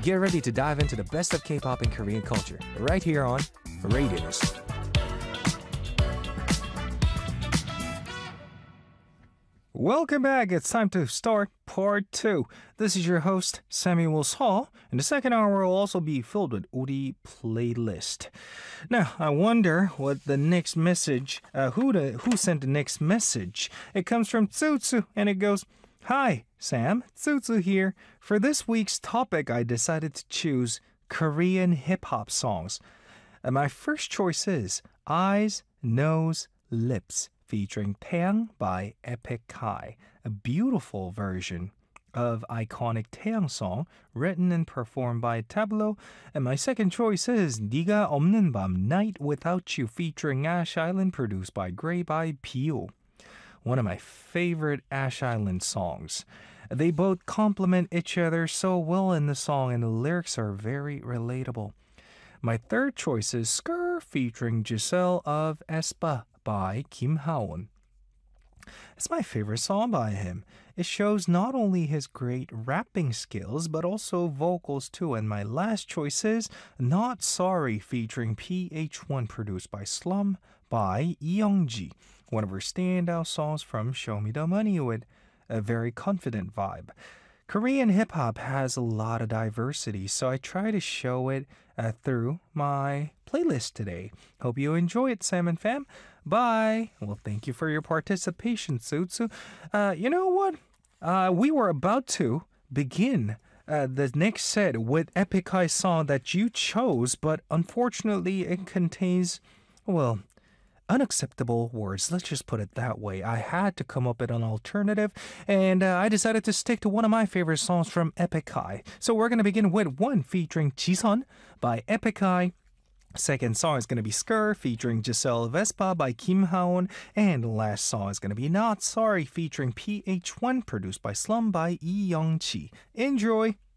Get ready to dive into the best of K-pop and Korean culture right here on Radius. Welcome back. It's time to start part 2. This is your host, Samuel Hall, and the second hour will also be filled with Udi playlist. Now, I wonder what the next message, who sent the next message. It comes from Tsutsu, and it goes, "Hi, Sam, Tsutsu here. For this week's topic, I decided to choose Korean hip-hop songs. My first choice is Eyes, Nose, Lips, featuring Taeyang by Epic High, a beautiful version of iconic Taeyang song written and performed by Tableau. And my second choice is 네가 없는 밤, Night Without You, featuring Ash Island, produced by Grey by Pio. One of my favorite Ash Island songs. They both complement each other so well in the song, and the lyrics are very relatable. My third choice is Skrr, featuring Giselle of aespa by Kim Ha-won. It's my favorite song by him. It shows not only his great rapping skills, but also vocals too. And my last choice is Not Sorry, featuring PH1, produced by Slum by Lee Young-ji. One of her standout songs from Show Me the Money with a very confident vibe. Korean hip-hop has a lot of diversity, so I try to show it through my playlist today. Hope you enjoy it, Sam and Fam. Bye! Well, thank you for your participation, Tsutsu. You know what? We were about to begin the next set with Epic High song that you chose, but unfortunately it contains, well, unacceptable words. Let's just put it that way. I had to come up with an alternative, and I decided to stick to one of my favorite songs from Epic High. So we're going to begin with one featuring Jisun by Epic High. Second song is going to be Skrr, featuring Giselle of aespa by Kim Ha-won. And the last song is going to be Not Sorry, featuring PH1, produced by Slum by Lee Young-ji. Enjoy!